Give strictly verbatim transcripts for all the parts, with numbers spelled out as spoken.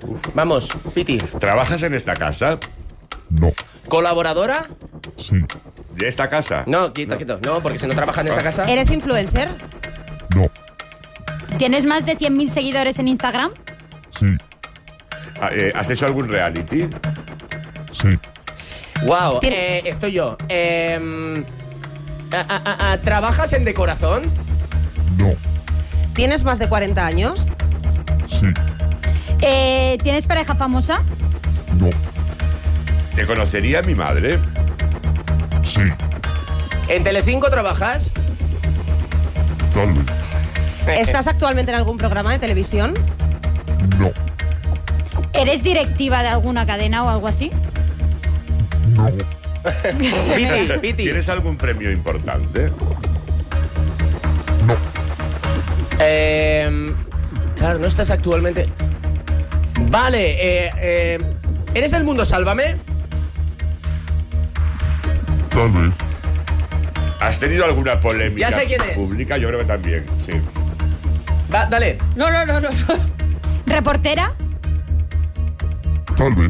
Vamos, Piti. ¿Trabajas en esta casa? No. ¿Colaboradora? Sí. ¿De esta casa? No, quita, quita. No, porque si no trabajas en esa casa... ¿Eres influencer? No. ¿Tienes más de cien mil seguidores en Instagram? Sí. Ah, eh, ¿Has hecho algún reality? Sí. Wow, Tien- eh, estoy yo. Eh, a- a- a- a- ¿Trabajas en decoración? No. ¿Tienes más de cuarenta años? Sí. Eh, ¿Tienes pareja famosa? No. ¿Te conocería mi madre? Sí. ¿En Telecinco trabajas? Tal vez. ¿Estás actualmente en algún programa de televisión? No. ¿Eres directiva de alguna cadena o algo así? No. Piti, Piti. ¿Tienes algún premio importante? No. Eh, claro, no estás actualmente... Vale, eh, eh, ¿eres del Mundo Sálvame? Tal vez. ¿Has tenido alguna polémica Ya sé quién es. pública? Yo creo que también, sí. Va, dale. No, no, no, no. no. ¿Reportera? Tal vez.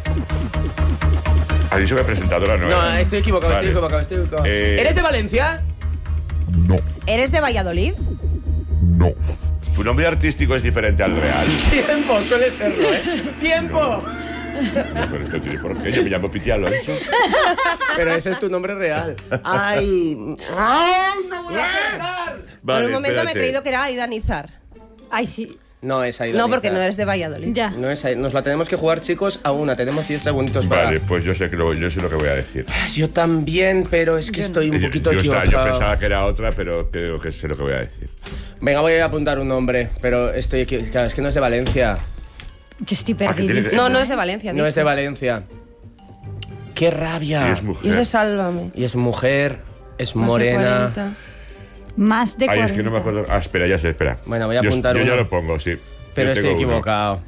¿Has dicho que presentadora no No, era? estoy equivocado, Vale. estoy equivocado, estoy equivocado. Eh, ¿Eres de Valencia? No. ¿Eres de Valladolid? No. ¿Tu nombre artístico es diferente al real? Tiempo, suele serlo, ¿eh? ¡Tiempo! Eso no tiene por qué. Yo me llamo Piti Alonso. Pero ese es tu nombre real. ¡Ay! ¡Ay, no voy a acertar! Por un momento me he espérate. creído que era Aida Nizar. Ay, sí. No es ahí. No, porque no eres de Valladolid. Ya. No es ahí. Nos la tenemos que jugar, chicos, a una. Tenemos diez segunditos para... Vale, pues yo sé, que lo, yo sé lo que voy a decir. Yo también, pero es que estoy un Yo- poquito yo, estaba- equivocado. yo pensaba que era otra, pero creo que sé lo que voy a decir. Venga, voy a apuntar un nombre, pero estoy equivocado. Claro, es que no es de Valencia. Yo estoy Ah, que tiene perdida. que- No, no es de Valencia. No es de dicho. Valencia. ¡Qué rabia! Y es Y es mujer. de Sálvame. Y es mujer, es Más de morena. cuarenta. Más de Ay, cuarenta. es que no me acuerdo. Ah, espera, ya sé, espera. Bueno, voy a Yo- apuntar Yo, ya uno. lo pongo, sí. Pero Yo estoy tengo uno. equivocado.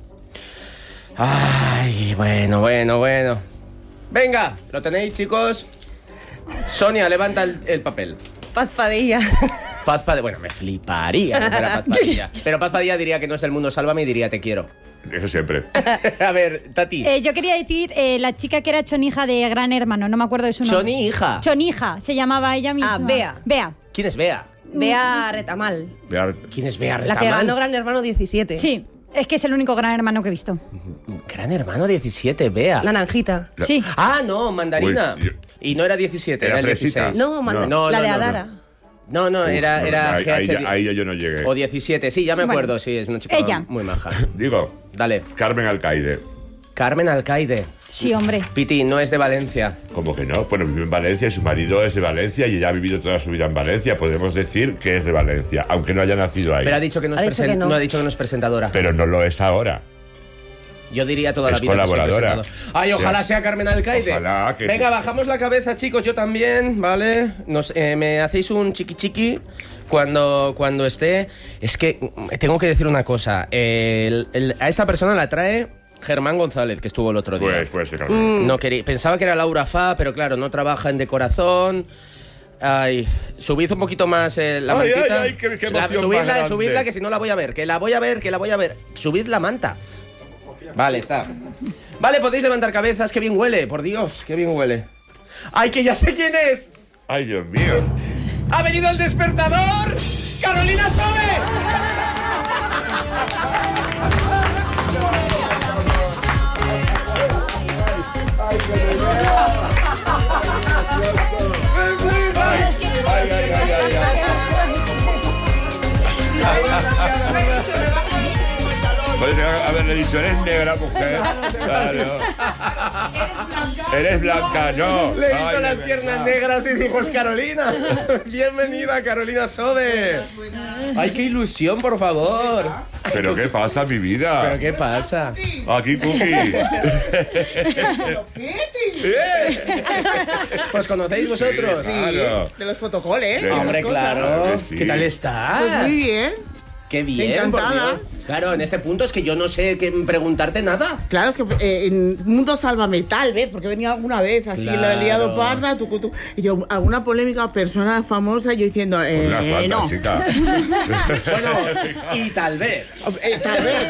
Ay, bueno, bueno, bueno. Venga, ¿lo tenéis, chicos? Sonia, levanta el, el papel. Paz Padilla. Paz Padilla. Bueno, me fliparía que fuera Paz Padilla. Pero Paz Padilla diría que no es del mundo, sálvame y diría te quiero. Eso siempre. A ver, Tati. Eh, yo quería decir eh, la chica que era chonija de Gran Hermano, no me acuerdo de su nombre. Choni, hija. Chonija, se llamaba ella misma. Ah, Bea. Bea. ¿Quién es Bea? Bea Retamal. Vean, ¿Quién es Bea La que Retamal? ganó Gran Hermano diecisiete. Sí, es que es el único Gran Hermano que he visto. Gran Hermano diecisiete, Bea. La Naranjita. La- Sí. Ah, no, mandarina. Uy, yo- Y no era diecisiete, Era era, el fresita. dieciséis. No, manda- No, la no, de no, Adara. No, no, era, no, era ahí, ahí G H. ya, ahí ya yo no llegué. O diecisiete, sí, ya me Bueno. acuerdo, sí, es una chica Ella. muy maja. Digo, Dale. Carmen Alcaide. Carmen Alcaide. Sí, hombre. Piti, no es de Valencia. ¿Cómo que no? Bueno, vive en Valencia y su marido es de Valencia y ella ha vivido toda su vida en Valencia. Podemos decir que es de Valencia, aunque no haya nacido ahí. Pero ha dicho que no, Ha es, dicho presen- que no. no ha dicho que no es presentadora. Pero no lo es ahora. Yo diría toda la Es vida que soy colaboradora. presentador. Ay, ojalá Ya. sea Carmen Alcaide. Ojalá que Venga, sí. bajamos la cabeza, chicos, yo también, ¿vale? Nos, eh, me hacéis un chiqui chiqui cuando, cuando esté. Es que mm, tengo que decir una cosa. Eh, el- el- a esta persona la trae Germán González, que estuvo el otro día. Pues puede ser Carmen. No quería, pensaba que era Laura Fa, pero claro, no trabaja en decoración. Ay, subid un poquito más eh, la Ay, mantita. ay, ay, qué- qué La- emoción subidla, más grande. subidla, que si no la voy a ver, que la voy a ver, que la voy a ver. Subid la manta. Vale, está. Vale, podéis levantar cabezas, qué bien huele, por Dios, qué bien huele. ¡Ay, que ya sé quién es! Ay, Dios mío. ¡Ha venido el despertador! ¡Carolina Sobe! Ay, ay, ay, ay, ay. Podría haberle dicho, eres negra, mujer. Claro. Eres blanca, no. Le he visto Ay, las de piernas verdad. negras y dijo, es Carolina. Bienvenida, Carolina Sobe. Ay, qué ilusión, por favor. ¿Pero qué pasa, mi vida? ¿Pero qué pasa? Aquí, Cookie. ¿Pues conocéis vosotros? Sí, claro. De los fotocoles. De- Hombre, claro. Claro que sí. ¿Qué tal está? Pues muy bien. Qué bien, por Encantada. Dios. Claro, en este punto es que yo no sé qué preguntarte nada. Claro, es que eh, en Mundo Sálvame, tal vez, porque venía alguna vez así, Claro. lo he liado parda, tu, tu, y yo, alguna polémica persona famosa, yo diciendo, eh, Unas cuantas, no. chica. Bueno, y tal vez. Eh, tal vez.